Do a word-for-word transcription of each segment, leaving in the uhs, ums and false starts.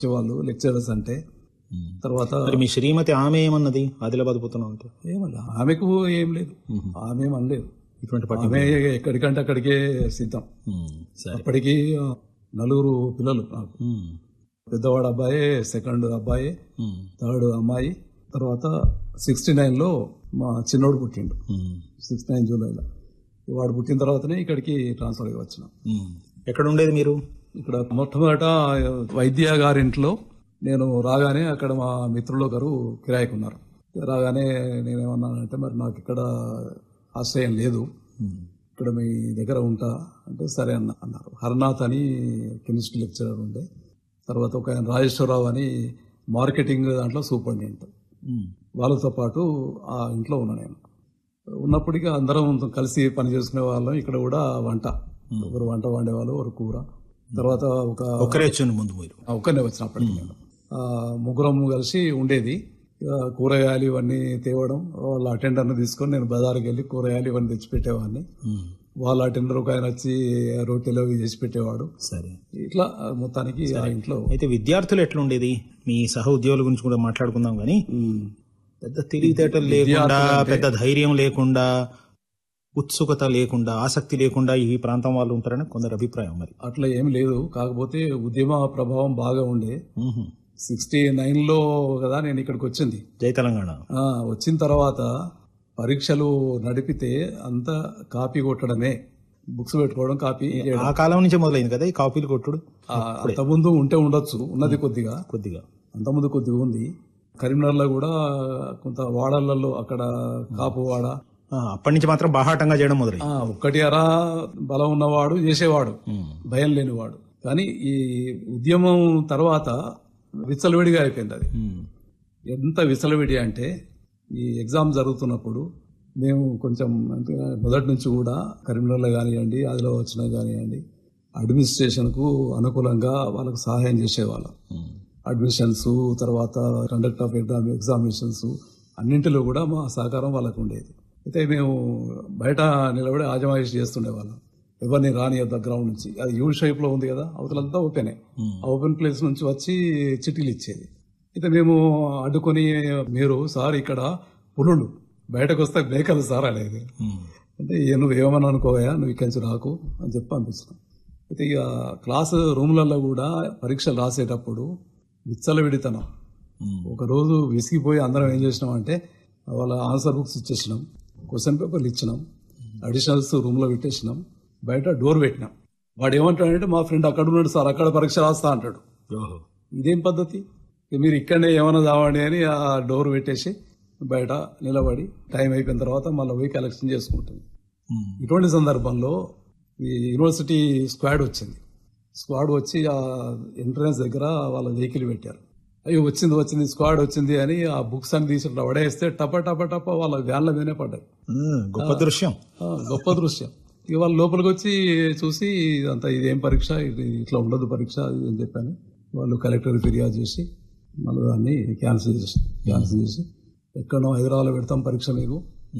వాళ్ళు లెక్చరర్స్ అంటే. తర్వాత మరి మీ శ్రీమతి ఆమె ఏమన్నది ఆదిలాబాద్ పోతున్నాం అంటే? ఏమన్నా ఆమెకు ఏం లేదు, ఆమె ఏం అనలేదు. ఇటువంటి ఆమె ఎక్కడికంటే అక్కడికే సిద్ధం. అప్పటికి నలుగురు పిల్లలు నాకు. పెద్దవాడు అబ్బాయి, సెకండ్ అబ్బాయి, థర్డ్ అమ్మాయి. తర్వాత సిక్స్టీ నైన్ లో మా చిన్నోడు పుట్టిండు, సిక్స్టీ నైన్ జూలైలో. వాడు పుట్టిన తర్వాతనే ఇక్కడికి ట్రాన్స్ఫర్ అయ్యి వచ్చిన. ఎక్కడ ఉండేది మీరు? ఇక్కడ మొట్టమొదట వైద్య గారింట్లో నేను రాగానే అక్కడ మా మిత్రులు ఒకరు కిరాయికి ఉన్నారు. రాగానే నేనేమన్నానంటే మరి నాకు ఇక్కడ ఆశ్రయం లేదు, ఇక్కడ మీ దగ్గర ఉంటా అంటే సరే అన్న అన్నారు. హర్నాథ్ అని కెమిస్ట్రీ లెక్చరర్ ఉండే, తర్వాత ఒక ఆయన రాజేశ్వరరావు అని మార్కెటింగ్ దాంట్లో సూపరింటెండెంట్, వాళ్ళతో పాటు ఆ ఇంట్లో ఉన్నా నేను. ఉన్నప్పటికీ అందరం కలిసి పని చేసుకునే వాళ్ళం. ఇక్కడ కూడా వంట, ఒకరు వంట వండేవాళ్ళు, ఒకరు కూర. తర్వాత ఒక ఒకరే వచ్చిన ముందు మీరు ఒక్కనే వచ్చినప్పటికీ నేను ముగ్గురం కలిసి ఉండేది. కూరగాయలు ఇవన్నీ తేవడం, వాళ్ళ అటెండర్ని తీసుకొని నేను బజార్కి వెళ్ళి కూరగాయలు ఇవన్నీ తెచ్చిపెట్టేవాడిని. వాళ్ళ అటెండర్ ఒక ఆయన వచ్చి రొట్టెలు చేసి పెట్టేవాడు. సరే, ఇట్లా మొత్తానికి ఆ ఇంట్లో. అయితే విద్యార్థులు ఎట్లా ఉండేది? మీ సహ ఉద్యోగుల గురించి కూడా మాట్లాడుకుందాం కానీ, పెద్ద తెలివితేటలు లేకుండా, పెద్ద ధైర్యం లేకుండా, ఉత్సుకత లేకుండా, ఆసక్తి లేకుండా ఈ ప్రాంతం వాళ్ళు ఉంటారని కొందరు అభిప్రాయం. మరి అట్లా ఏం లేదు, కాకపోతే ఉద్యమ ప్రభావం బాగా ఉండే. సిక్స్టీ నైన్ లో కదా నేను ఇక్కడికి వచ్చింది, జై తెలంగాణ. వచ్చిన తర్వాత పరీక్షలు నడిపితే అంత కాపీ కొట్టడమే, బుక్స్ పెట్టుకోవడం, కాపీ. ఆ కాలం నుంచే మొదలైంది కదా ఈ కాపీలు కొట్టుడు. అంతకుముందు ఉంటే ఉండొచ్చు, ఉన్నది కొద్దిగా కొద్దిగా అంతకుముందు కొద్దిగా ఉంది. కరీంనగర్ లో కూడా కొంత వాడలలో అక్కడ కాపు వాడ, అప్పటి నుంచి మాత్రం బాహాటంగా చేయడం మొదలైంది. ఒక్కటి అరా బలం ఉన్నవాడు చేసేవాడు, భయం లేనివాడు. కానీ ఈ ఉద్యమం తర్వాత విచ్చలవిడిగా అయిపోయింది. అది ఎంత విచ్చలవిడి అంటే, ఈ ఎగ్జామ్ జరుగుతున్నప్పుడు మేము కొంచెం అంటే మొదటి నుంచి కూడా కరీంనగర్లో కానివ్వండి, ఆదిలో వచ్చినా కానివ్వండి, అడ్మినిస్ట్రేషన్కు అనుకూలంగా వాళ్ళకు సహాయం చేసేవాళ్ళం. అడ్మిషన్స్, తర్వాత కండక్ట్ ఆఫ్ ఎగ్జామ్ ఎగ్జామినేషన్స్ అన్నింటిలో కూడా మా సహకారం వాళ్ళకు ఉండేది. అయితే మేము బయట నిలబడి ఆజమాయిషి చేస్తుండేవాళ్ళం, ఎవరిని రానియద్దు గ్రౌండ్ నుంచి. అది యూ షేప్ లో ఉంది కదా, అవతలంతా ఓపెనే. ఆ ఓపెన్ ప్లేస్ నుంచి వచ్చి చిట్టీలు ఇచ్చేది. అయితే మేము అడ్డుకొని, మీరు సార్ ఇక్కడ పులులు బయటకు వస్తే మేకలు సార్ అనేది. అంటే నువ్వు ఏమని అనుకోవా, నువ్వు ఇక్కడి నుంచి రాకు అని చెప్పి పంపించినాం. అయితే ఇక క్లాస్ రూమ్లలో కూడా పరీక్షలు రాసేటప్పుడు విచ్చలవిడితనం. ఒక రోజు విసిగిపోయి అందరం ఏం చేసినాం అంటే, వాళ్ళ ఆన్సర్ బుక్స్ ఇచ్చేసినాం, క్వశ్చన్ పేపర్లు ఇచ్చినాం, అడిషనల్స్ రూమ్ లో పెట్టేసినాం, బయట డోర్ పెట్టినాం. వాడు ఏమంటాడంటే, మా ఫ్రెండ్ అక్కడ ఉన్నాడు సార్, అక్కడ పరీక్ష రాస్తా అంటాడు. ఇదేం పద్ధతి, మీరు ఇక్కడనే ఏమైనా దావండి అని ఆ డోర్ పెట్టేసి బయట నిలబడి టైం అయిపోయిన తర్వాత మళ్ళీ పోయి కలెక్షన్ చేసుకుంటుంది. ఇటువంటి సందర్భంలో ఈ యూనివర్సిటీ స్క్వాడ్ వచ్చింది. స్క్వాడ్ వచ్చి ఆ ఎంట్రన్స్ దగ్గర వాళ్ళ వెహికల్ పెట్టారు. అయ్యో వచ్చింది వచ్చింది స్క్వాడ్ వచ్చింది అని ఆ బుక్స్ అని తీసి వడేస్తే టప టప టప వాళ్ళ వ్యాన్ల మీదనే పడ్డాయి. గొప్ప దృశ్యం, గొప్ప దృశ్యం. ఇక వాళ్ళు లోపలికి వచ్చి చూసి అంత ఇదేం పరీక్ష, ఇది ఇట్లా ఉండదు పరీక్ష అని చెప్పాను. వాళ్ళు కలెక్టర్ ఫిర్యాదు చేసి మళ్ళీ దాన్ని క్యాన్సిల్ చేసి క్యాన్సిల్ చేసి ఎక్కడో హైదరాబాద్లో పెడతాం పరీక్ష మీకు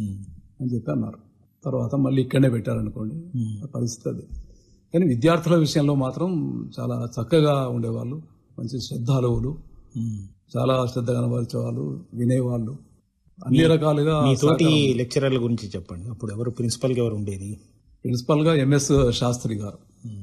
అని చెప్పి అన్నారు. తర్వాత మళ్ళీ ఇక్కడనే పెట్టారనుకోండి, పరిస్థితి అది. కానీ విద్యార్థుల విషయంలో మాత్రం చాలా చక్కగా ఉండేవాళ్ళు, మంచి శ్రద్ధాలువులు, చాలా శ్రద్ధ కనబరిచేవాళ్ళు, వినేవాళ్ళు, అన్ని రకాలుగా. మీ తోటి లెక్చరర్ల గురించి చెప్పండి. అప్పుడు ఎవరు ప్రిన్సిపల్ గా ఎవరు ఉండేది? ప్రిన్సిపల్ గా ఎంఎస్ శాస్త్రి గారు,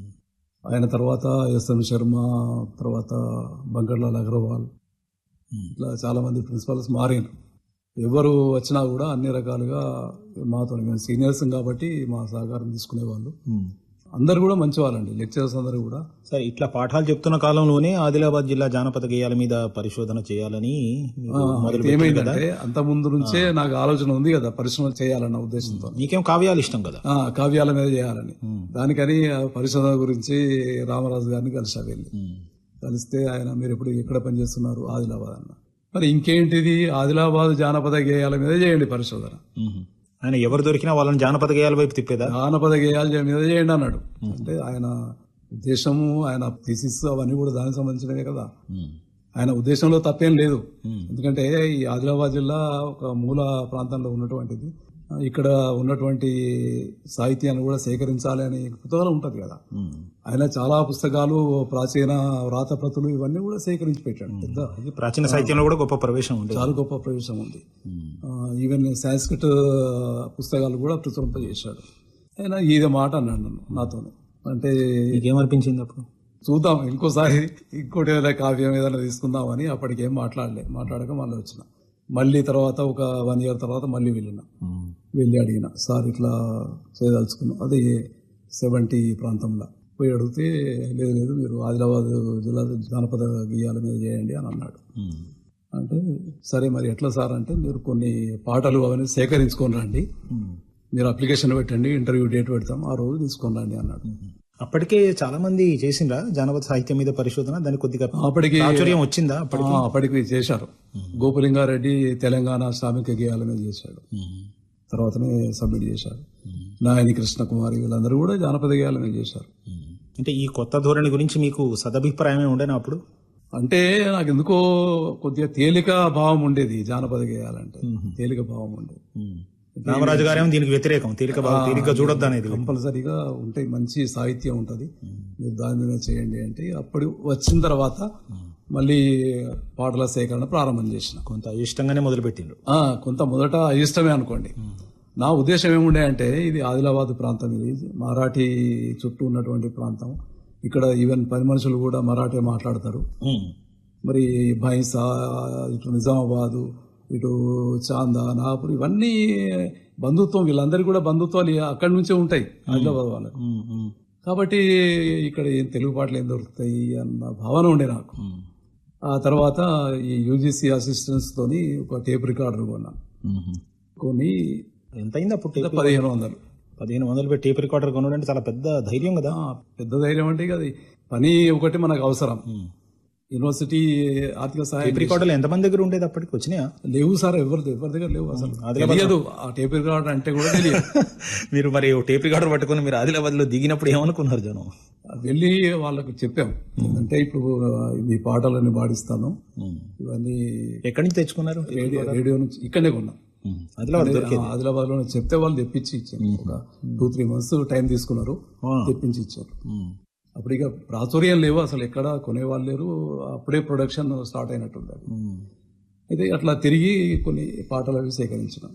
ఆయన తర్వాత ఎస్ఎం శర్మ, తర్వాత బంకర్లాల్ అగర్వాల్, ఇట్లా చాలా మంది ప్రిన్సిపల్స్ మారినారు. ఎవరు వచ్చినా కూడా అన్ని రకాలుగా మాతో, మేము సీనియర్స్ కాబట్టి మా సహకారం తీసుకునేవాళ్ళు. అందరు కూడా మంచి వాళ్ళండి, లెక్చరర్స్ అందరూ కూడా. సరే, ఇట్లా పాఠాలు చెప్తున్న కాలంలోనే ఆదిలాబాద్ జిల్లా జానపద గేయాల మీద పరిశోధన చేయాలని ఏమైందంటే, అంత ముందు నుంచే నాకు ఆలోచన ఉంది కదా పరిశోధన చేయాలన్న ఉద్దేశంతో. మీకేం కావ్యాలు ఇష్టం కదా, కావ్యాల మీద చేయాలని. దానికని పరిశోధన గురించి రామరాజు గారిని కలిసా వెళ్ళి కలిస్తే ఆయన, మీరు ఎప్పుడు ఎక్కడ పనిచేస్తున్నారు? ఆదిలాబాద్ అన్న. మరి ఇంకేంటిది, ఆదిలాబాద్ జానపద గేయాల మీద చేయండి పరిశోధన. ఆయన ఎవరు దొరికినా వాళ్ళని జానపద గేయాల వైపు తిప్పేదా? జానపద గేయాల మీద చేయండి అన్నాడు. అంటే ఆయన ఉద్దేశము, ఆయన థీసిస్ అవన్నీ కూడా దానికి సంబంధించినవే కదా. ఆయన ఉద్దేశంలో తప్పేం లేదు. ఎందుకంటే ఈ ఆదిలాబాద్ జిల్లా ఒక మూల ప్రాంతంలో ఉన్నటువంటిది. ఇక్కడ ఉన్నటువంటి సాహిత్యాన్ని కూడా సేకరించాలి అనే కుతూహలం ఉంటది కదా. ఆయన చాలా పుస్తకాలు, ప్రాచీన వ్రాతప్రతులు ఇవన్నీ కూడా సేకరించి పెట్టాడు. పెద్ద ప్రాచీన సాహిత్యంలో కూడా గొప్ప ప్రవేశం ఉంది, చాలా గొప్ప ప్రవేశం ఉంది. ఈవెన్ సాంస్క్రిట్ పుస్తకాలు కూడా ప్రచురింపజేశాడు. ఆయన ఇదే మాట అన్నాడు నన్ను నాతో. అంటే ఏమనిపించింది అప్పుడు? చూద్దాం ఇంకోసారి ఇంకోటి ఏదైనా కావ్యం ఏదైనా తీసుకుందామని. అప్పటికి ఏం మాట్లాడలే. మాట్లాడక మళ్ళీ వచ్చిన. మళ్ళీ తర్వాత ఒక వన్ ఇయర్ తర్వాత మళ్ళీ వెళ్ళిన. వెళ్ళి అడిగిన, సార్ ఇట్లా చేయదలుచుకున్నాం, అది సెవెంటీ ప్రాంతంలో పోయి అడిగితే, లేదు లేదు మీరు ఆదిలాబాద్ జిల్లా జానపద గేయాల మీద చేయండి అని అన్నాడు. అంటే సరే మరి ఎట్లా సార్ అంటే, మీరు కొన్ని పాటలు అవన్నీ సేకరించుకొని రండి, మీరు అప్లికేషన్ పెట్టండి, ఇంటర్వ్యూ డేట్ పెడతాం, ఆ రోజు తీసుకొని రండి అన్నాడు. అప్పటికే చాలా మంది చేసిండ్రా జానపద సాహిత్యం మీద పరిశోధన? దానికి కొద్దిగా అప్పటికి ప్రాచుర్యం వచ్చిందా? అప్పటికి అప్పటికి చేశారు. గోపులింగారెడ్డి తెలంగాణ శ్రామిక గేయాల మీద చేశాడు, తర్వాతనే సబ్మిట్ చేశారు. నాయని కృష్ణకుమారి వీళ్ళందరూ కూడా జానపద గేయాల మీద చేశారు. అంటే ఈ కొత్త ధోరణి గురించి మీకు సదభిప్రాయమే ఉండేనా అప్పుడు? అంటే నాకు ఎందుకో కొద్దిగా తేలిక భావం ఉండేది జానపద గేయాలంటే, తేలిక భావం ఉండేది. రామరాజు గారేమో దీనికి వ్యతిరేకం, తేలిక భావం, తేలిక చూడొద్దు అనేది. కంపల్సరీగా ఉంటాయి, మంచి సాహిత్యం ఉంటది, మీరు దాని మీద చేయండి అంటే, అప్పుడు వచ్చిన తర్వాత మళ్ళీ పాటల సేకరణ ప్రారంభం చేసిన. కొంత ఇష్టంగానే మొదలుపెట్టిండ్రు. కొంత మొదట ఇష్టమే అనుకోండి. నా ఉద్దేశం ఏముండే అంటే, ఇది ఆదిలాబాద్ ప్రాంతం, ఇది మరాఠీ చుట్టూ ఉన్నటువంటి ప్రాంతం. ఇక్కడ ఈవెన్ పని మనుషులు కూడా మరాఠీ మాట్లాడతారు. మరి భైంసా, ఇటు నిజామాబాదు, ఇటు చాందా, నాగపూర్, ఇవన్నీ బంధుత్వం, వీళ్ళందరికీ కూడా బంధుత్వాలు అక్కడి నుంచే ఉంటాయి ఆదిలాబాద్ వాళ్ళకు. కాబట్టి ఇక్కడ ఏం తెలుగు పాటలు ఏం దొరుకుతాయి అన్న భావన ఉండే నాకు. ఆ తర్వాత ఈ యూజీసీ అసిస్టెన్స్ తోని ఒక టేప్ రికార్డర్ కొన్నాను. కొని ఎంత అయింది అప్పుడు? పదిహేను వందలు పదిహేను వందలు పెట్టి టేప్ రికార్డర్ కొనడం అంటే చాలా పెద్ద ధైర్యం కదా. పెద్ద ధైర్యం అంటే అది పని ఒకటి మనకు అవసరం. యూనివర్సిటీ ఆర్థిక సహాయం. టేప్ రికార్డర్లు ఎంతమంది దగ్గర ఉండేది అప్పటికి? వచ్చినాయా? లేవు సార్, ఎవరి ఎవరి దగ్గర లేవు అసలు. తెలియదు ఆ టేప్ రికార్డర్ అంటే కూడా తెలియదు. మీరు మరి టేప్ రికార్డర్ పట్టుకుని మీరు ఆదిలాబాద్ లో దిగినప్పుడు ఏమనుకున్నారు జనం? వెళ్ళి వాళ్ళకు చెప్పాం, అంటే ఇప్పుడు ఈ పాటలన్నీ పాడిస్తాను, ఇవన్నీ ఎక్కడి నుంచి తెచ్చుకున్నారు? రేడియో రేడియో నుంచి ఇక్కడనే కొన్నాం, ఆదిలాబాద్ ఆదిలాబాద్ లో. చెప్తే వాళ్ళు తెప్పించి ఇచ్చారు. ఒక టూ త్రీ మంత్స్ టైం తీసుకున్నారు, తెప్పించి ఇచ్చారు. అప్పుడు ఇక ప్రాచుర్యం లేవు అసలు, ఎక్కడ కొనేవాళ్ళు లేరు, అప్పుడే ప్రొడక్షన్ స్టార్ట్ అయినట్టుంది. అయితే అట్లా తిరిగి కొన్ని పాటలు అవి సేకరించినాం.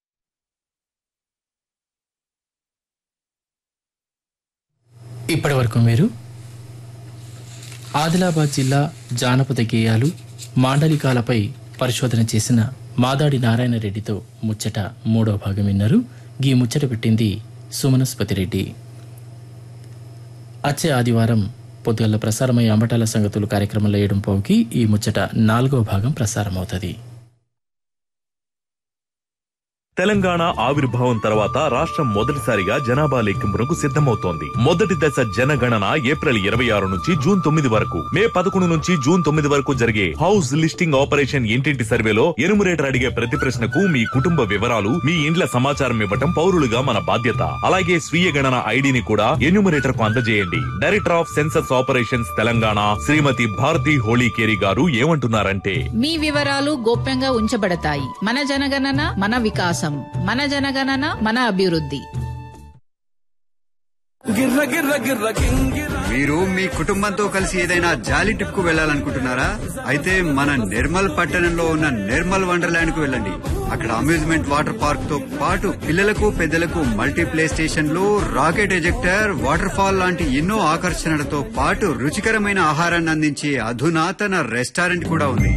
ఇప్పటి వరకు మీరు ఆదిలాబాద్ జిల్లా జానపద గేయాలు మాండలికాలపై పరిశోధన చేసిన మాదాడి నారాయణ రెడ్డితో ముచ్చట మూడో భాగం విన్నారు. గీ ముచ్చట పెట్టింది సుమనస్పతి రెడ్డి. వచ్చే ఆదివారం పొద్దుగల ప్రసారమయ్యే అంబటాల సంగతులు కార్యక్రమంలో ఏడు పావుకి ఈ ముచ్చట నాలుగో భాగం ప్రసారమవుతుంది. తెలంగాణ ఆవిర్భావం తర్వాత రాష్ట్రం మొదటిసారిగా జనాభా లెక్కింపునకు సిద్ధమవుతోంది. మొదటి దశ జనగణన ఏప్రిల్ ఇరవై ఆరు నుంచి జూన్ తొమ్మిది వరకు, మే పదకొండు నుంచి జూన్ తొమ్మిది వరకు జరిగే హౌస్ లిస్టింగ్ ఆపరేషన్ ఇంటింటి సర్వేలో ఎనుమరేటర్ అడిగే ప్రతి ప్రశ్నకు మీ కుటుంబ వివరాలు, మీ ఇండ్ల సమాచారం ఇవ్వటం పౌరులుగా మన బాధ్యత. అలాగే స్వీయ గణన ఐడిని కూడా ఎన్యూమరేటర్ కు అందజేయండి. Director of census operations Telangana శ్రీమతి భారతి హోళీకేరి గారు ఏమంటున్నారంటే, మీ వివరాలు గోప్యంగా ఉంచబడతాయి. మన జనగణన మన వికాసం, మన జనగణన మన అభివృద్ధి. మీరు మీ కుటుంబంతో కలిసి ఏదైనా జాలీ ట్రిప్ కు వెళ్లాలనుకుంటున్నారా? అయితే మన నిర్మల్ పట్టణంలో ఉన్న నిర్మల్ వండర్లాండ్ కు వెళ్ళండి. అక్కడ అమ్యూజ్మెంట్ వాటర్ పార్క్ తో పాటు పిల్లలకు పెద్దలకు మల్టీ ప్లే స్టేషన్లు, రాకెట్ ఎజెక్టర్, వాటర్ ఫాల్ లాంటి ఎన్నో ఆకర్షణలతో పాటు రుచికరమైన ఆహారాన్ని అందించే అధునాతన రెస్టారెంట్ కూడా ఉంది.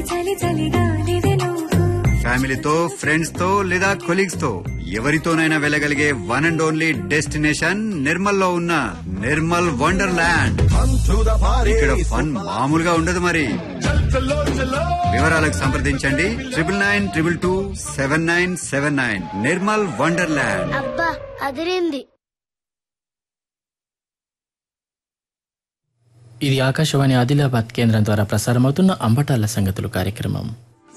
ఫ్యామిలీతో, ఫ్రెండ్స్ తో లేదా కొలీగ్స్ తో ఎవరితోనైనా వెళ్ళగలిగే one and only destination Nirmal లో ఉన్న నిర్మల్ వండర్లాండ్. ఇక్కడ ఫన్ మామూలుగా ఉండదు మరి. వివరాలకు సంప్రదించండి triple nine triple two seven nine seven nine. Nirmal wonderland. అబ్బా అదిరింది. ఇది ఆకాశవాణి ఆదిలాబాద్ కేంద్రం ద్వారా ప్రసారమవుతున్న అంబటాల సంగతులు కార్యక్రమం.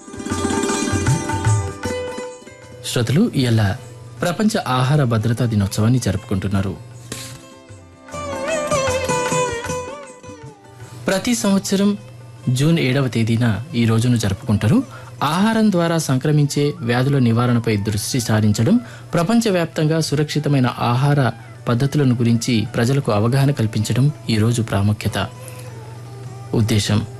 శ్రోతలు, ఇవాళ ప్రపంచ ఆహార భద్రతా దినోత్సవాన్ని జరుపుకుంటున్నారు. ప్రతి సంవత్సరం జూన్ ఏడవ తేదీన ఈ రోజును జరుపుకుంటారు. ఆహారం ద్వారా సంక్రమించే వ్యాధుల నివారణపై దృష్టి సారించడం, ప్రపంచవ్యాప్తంగా సురక్షితమైన ఆహార పద్ధతులను గురించి ప్రజలకు అవగాహన కల్పించడం ఈరోజు ప్రాముఖ్యత ఉద్దేశం.